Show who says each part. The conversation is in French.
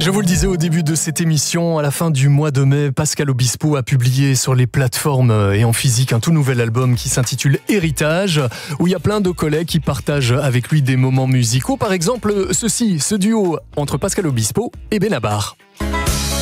Speaker 1: Je vous le disais au début de cette émission, à la fin du mois de mai, Pascal Obispo a publié sur les plateformes et en physique un tout nouvel album qui s'intitule Héritage, où il y a plein de collègues qui partagent avec lui des moments musicaux. Par exemple, ce duo entre Pascal Obispo et Benabar.